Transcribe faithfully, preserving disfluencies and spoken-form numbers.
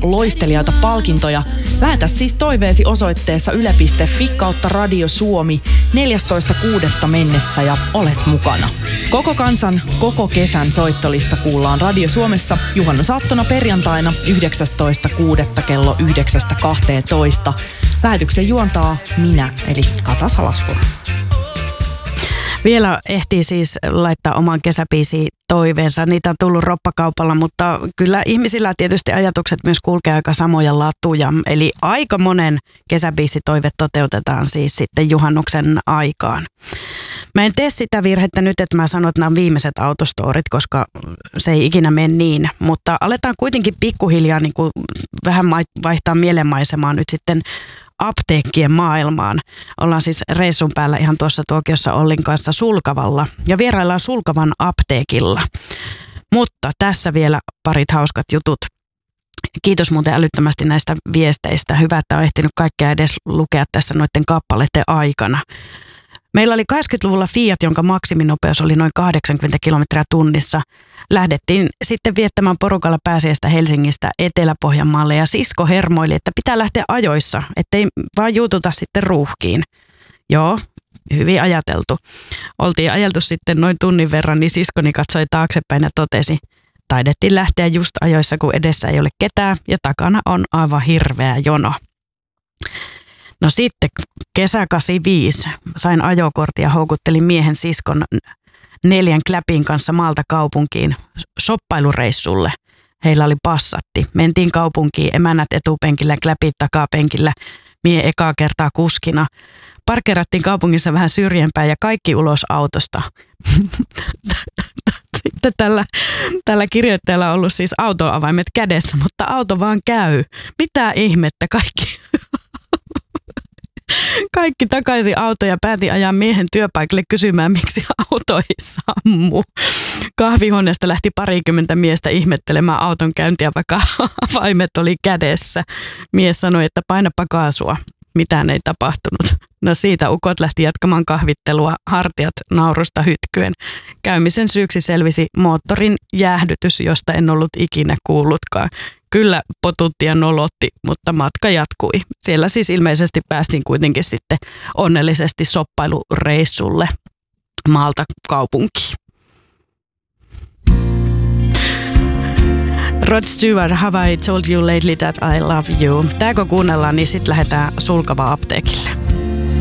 loistelijaita palkintoja. Lähetä siis toiveesi osoitteessa yle piste fi kautta Radio Suomi neljästoista kuudetta mennessä ja olet mukana. Koko kansan, koko kesän soittolista kuullaan Radio Suomessa juhannusaattona perjantaina yhdeksästoista kuudetta kello yhdeksästä kahteentoista. Lähetyksen juontaa minä, eli Kata Salaspuro. Vielä ehtii siis laittaa oman kesäbiisiin toiveensa. Niitä on tullut roppakaupalla, mutta kyllä ihmisillä tietysti ajatukset myös kulkee aika samoja latuja. Eli aika monen kesäbiisitoive toteutetaan siis sitten juhannuksen aikaan. Mä en tee sitä virhettä nyt, että mä sanon, että nämä on viimeiset autostorit, koska se ei ikinä mene niin. Mutta aletaan kuitenkin pikkuhiljaa niin kuin vähän vaihtaa mielenmaisemaa nyt sitten apteekkien maailmaan. Ollaan siis reissun päällä ihan tuossa Tuokiossa Ollin kanssa Sulkavalla ja vieraillaan Sulkavan apteekilla. Mutta tässä vielä parit hauskat jutut. Kiitos muuten älyttömästi näistä viesteistä. Hyvä, että on ehtinyt kaikkea edes lukea tässä noiden kappaleiden aikana. Meillä oli kahdeksankymmentäluvulla Fiat, jonka maksiminopeus oli noin kahdeksankymmentä kilometriä tunnissa. Lähdettiin sitten viettämään porukalla pääsiäistä Helsingistä Etelä-Pohjanmaalle ja sisko hermoili, että pitää lähteä ajoissa, ettei vaan juututa sitten ruuhkiin. Joo, hyvin ajateltu. Oltiin ajeltu sitten noin tunnin verran, niin siskoni katsoi taaksepäin ja totesi, taidettiin lähteä just ajoissa, kun edessä ei ole ketään ja takana on aivan hirveä jono. No sitten kesä kahdeksankymmentäviisi sain ajokortin ja houkuttelin miehen siskon neljän kläpin kanssa maalta kaupunkiin shoppailureissulle. Heillä oli passatti. Mentiin kaupunkiin, emännät etupenkillä, kläpit takapenkillä, mie ekaa kertaa kuskina. Parkerattiin kaupungissa vähän syrjempään ja kaikki ulos autosta. Sitten tällä, tällä kirjoittajalla on ollut siis autoavaimet kädessä, mutta auto vaan käy. Mitä ihmettä kaikki... Kaikki takaisin autoja, päätin ajaa miehen työpaikalle kysymään, miksi auto ei sammu. Kahvihuoneesta lähti parikymmentä miestä ihmettelemään auton käyntiä, vaikka avaimet oli kädessä. Mies sanoi, että painapa kaasua. Mitään ei tapahtunut. No siitä ukot lähti jatkamaan kahvittelua, hartiat naurusta hytkyen. Käymisen syyksi selvisi moottorin jäähdytys, josta en ollut ikinä kuullutkaan. Kyllä potutti ja nolotti, mutta matka jatkui. Siellä siis ilmeisesti päästiin kuitenkin sitten onnellisesti shoppailureissulle maalta kaupunkiin. Rod Stewart, Have I Told You Lately That I Love You? Tää kun kuunnellaan, niin sitten lähdetään Sulkava apteekille.